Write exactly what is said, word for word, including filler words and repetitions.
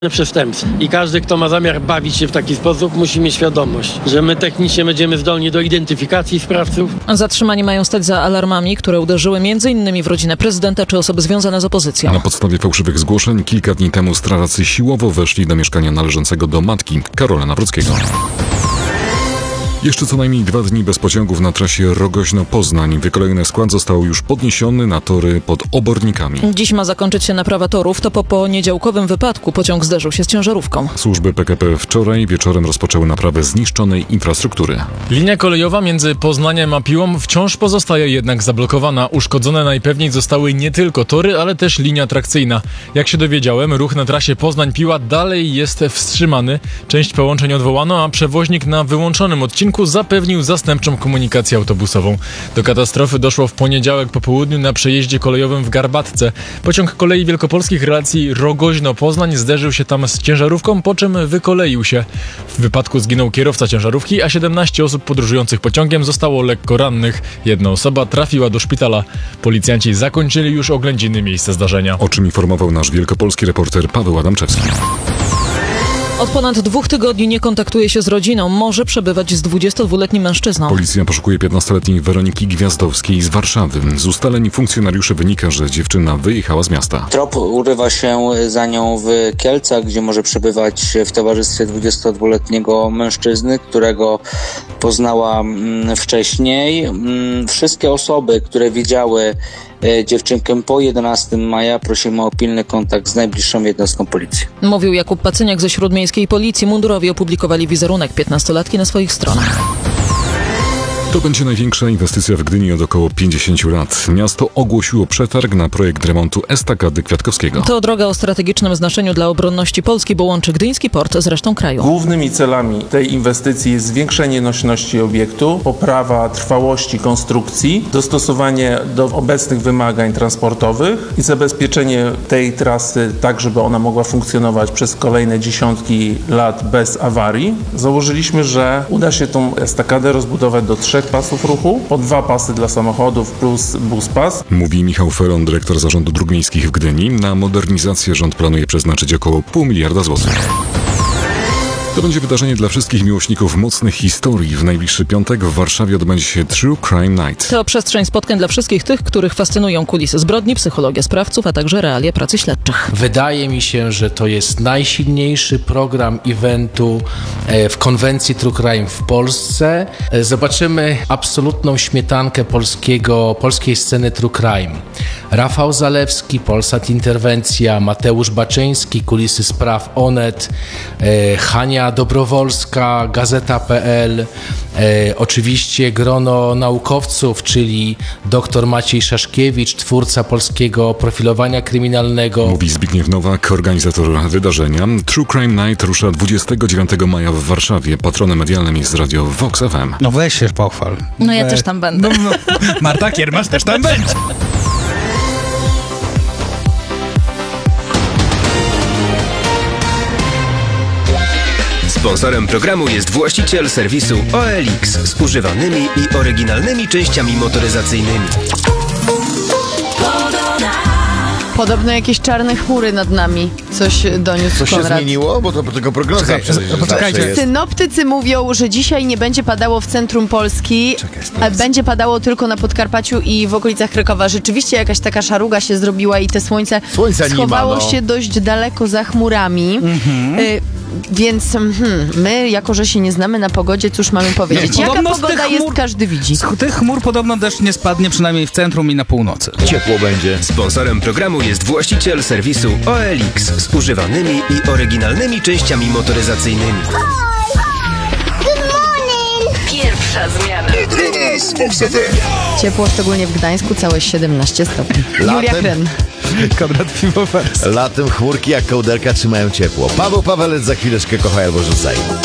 przestępstw. I każdy, kto ma zamiar bawić się w taki sposób, musi mieć świadomość, że my technicznie będziemy zdolni do identyfikacji sprawców. Zatrzymani mają stać za alarmami, które uderzyły między innymi w rodzinę prezydenta czy osoby związane z opozycją. Na podstawie fałszywych zgłoszeń kilka dni temu strażacy siłowo weszli do mieszkania należącego do matki Karola Nawrockiego. Jeszcze co najmniej dwa dni bez pociągów na trasie Rogoźno-Poznań. Wykolejony skład został już podniesiony na tory pod Obornikami. Dziś ma zakończyć się naprawa torów. To po poniedziałkowym wypadku pociąg zderzył się z ciężarówką. Służby P K P wczoraj wieczorem rozpoczęły naprawę zniszczonej infrastruktury. Linia kolejowa między Poznaniem a Piłą wciąż pozostaje jednak zablokowana. Uszkodzone najpewniej zostały nie tylko tory, ale też linia trakcyjna. Jak się dowiedziałem, ruch na trasie Poznań-Piła dalej jest wstrzymany. Część połączeń odwołano, a przewoźnik na wyłączonym odcinku zapewnił zastępczą komunikację autobusową. Do katastrofy doszło w poniedziałek po południu na przejeździe kolejowym w Garbatce. Pociąg Kolei Wielkopolskich relacji Rogoźno-Poznań zderzył się tam z ciężarówką, po czym wykoleił się. W wypadku zginął kierowca ciężarówki, a siedemnaście osób podróżujących pociągiem zostało lekko rannych. Jedna osoba trafiła do szpitala. Policjanci zakończyli już oględziny miejsca zdarzenia. O czym informował nasz wielkopolski reporter Paweł Adamczewski. Od ponad dwóch tygodni nie kontaktuje się z rodziną. Może przebywać z dwudziestodwuletnim mężczyzną. Policja poszukuje piętnastoletniej Weroniki Gwiazdowskiej z Warszawy. Z ustaleń funkcjonariuszy wynika, że dziewczyna wyjechała z miasta. Trop urywa się za nią w Kielcach, gdzie może przebywać w towarzystwie dwudziestodwuletniego mężczyzny, którego poznała wcześniej. Wszystkie osoby, które widziały dziewczynkę po jedenastego maja, prosimy o pilny kontakt z najbliższą jednostką policji. Mówił Jakub Pacyniak ze Śródmiejskiej Policji. Mundurowi opublikowali wizerunek piętnastolatki na swoich stronach. To będzie największa inwestycja w Gdyni od około pięćdziesięciu lat. Miasto ogłosiło przetarg na projekt remontu estakady Kwiatkowskiego. To droga o strategicznym znaczeniu dla obronności Polski, bo łączy gdyński port z resztą kraju. Głównymi celami tej inwestycji jest zwiększenie nośności obiektu, poprawa trwałości konstrukcji, dostosowanie do obecnych wymagań transportowych i zabezpieczenie tej trasy tak, żeby ona mogła funkcjonować przez kolejne dziesiątki lat bez awarii. Założyliśmy, że uda się tą estakadę rozbudować do trzech pasów ruchu, po dwa pasy dla samochodów plus buspas. Mówi Michał Felon, dyrektor Zarządu Dróg Miejskich w Gdyni. Na modernizację rząd planuje przeznaczyć około pół miliarda złotych. To będzie wydarzenie dla wszystkich miłośników mocnych historii. W najbliższy piątek w Warszawie odbędzie się True Crime Night. To przestrzeń spotkań dla wszystkich tych, których fascynują kulisy zbrodni, psychologia sprawców, a także realia pracy śledczych. Wydaje mi się, że to jest najsilniejszy program eventu w konwencji True Crime w Polsce. Zobaczymy absolutną śmietankę polskiego, polskiej sceny True Crime. Rafał Zalewski, Polsat Interwencja, Mateusz Baczyński, Kulisy Spraw Onet, Hania Dobrowolska, Gazeta kropka pe el, e, oczywiście grono naukowców, czyli dr Maciej Szaszkiewicz, twórca polskiego profilowania kryminalnego. Mówi Zbigniew Nowak, organizator wydarzenia. True Crime Night rusza dwudziestego dziewiątego maja w Warszawie. Patronem medialnym jest radio Vox F M. No weź się pochwal. No ja We... też tam będę. No, no. Marta Kiermasz też tam będzie. Sponsorem programu jest właściciel serwisu O L X z używanymi i oryginalnymi częściami motoryzacyjnymi. Podobno jakieś czarne chmury nad nami. Coś doniósł Co Konrad. się zmieniło? Bo to tylko prognoza. Czekaj, przecież poczekajcie. Synoptycy mówią, że dzisiaj nie będzie padało w centrum Polski, Czekaj, a będzie padało tylko na Podkarpaciu i w okolicach Krakowa. Rzeczywiście jakaś taka szaruga się zrobiła i te słońce Słońca nie schowało ma, no. się dość daleko za chmurami. Mhm. Y Więc hmm, my, jako że się nie znamy na pogodzie, cóż mamy powiedzieć? No, Jaka pogoda chmur, jest, każdy widzi. Z tych chmur podobno deszcz nie spadnie, przynajmniej w centrum i na północy. Ciepło będzie. Sponsorem programu jest właściciel serwisu O L X z używanymi i oryginalnymi częściami motoryzacyjnymi. Pierwsza zmiana. Ciepło, szczególnie w Gdańsku, całe siedemnaście stopni. Latem? Julia Kren. Konrad Piwowarski. Latem chmurki jak kołderka trzymają ciepło. Paweł Pawelec za chwileczkę kochaj albo rzucaj.